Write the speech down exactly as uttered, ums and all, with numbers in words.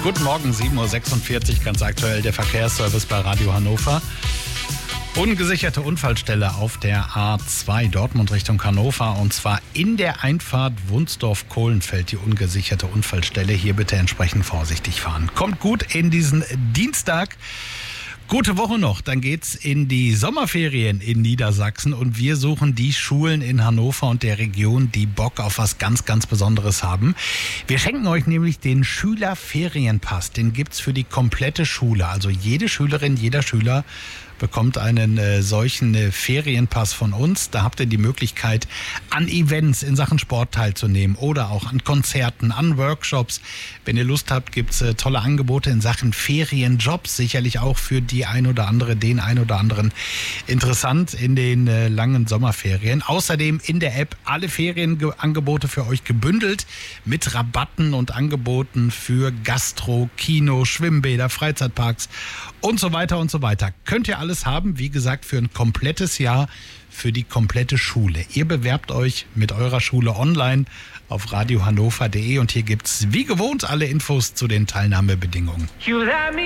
Guten Morgen, sieben Uhr sechsundvierzig, ganz aktuell der Verkehrsservice bei Radio Hannover. Ungesicherte Unfallstelle auf der A zwei Dortmund Richtung Hannover, und zwar in der Einfahrt Wunsdorf-Kohlenfeld, die ungesicherte Unfallstelle. Hier bitte entsprechend vorsichtig fahren. Kommt gut in diesen Dienstag. Gute Woche noch, dann geht's in die Sommerferien in Niedersachsen und wir suchen die Schulen in Hannover und der Region, die Bock auf was ganz, ganz Besonderes haben. Wir schenken euch nämlich den Schülerferienpass. Den gibt's für die komplette Schule. Also jede Schülerin, jeder Schüler bekommt einen äh, solchen äh, Ferienpass von uns. Da habt ihr die Möglichkeit, an Events in Sachen Sport teilzunehmen oder auch an Konzerten, an Workshops. Wenn ihr Lust habt, gibt's äh, tolle Angebote in Sachen Ferienjobs. Sicherlich auch für die ein oder andere, den ein oder anderen interessant in den äh, langen Sommerferien. Außerdem in der App alle Ferienangebote für euch gebündelt mit Rabatten und Angeboten für Gastro, Kino, Schwimmbäder, Freizeitparks und so weiter und so weiter. Könnt ihr alles haben, wie gesagt, für ein komplettes Jahr, für die komplette Schule. Ihr bewerbt euch mit eurer Schule online auf radio hannover punkt de und hier gibt's wie gewohnt alle Infos zu den Teilnahmebedingungen.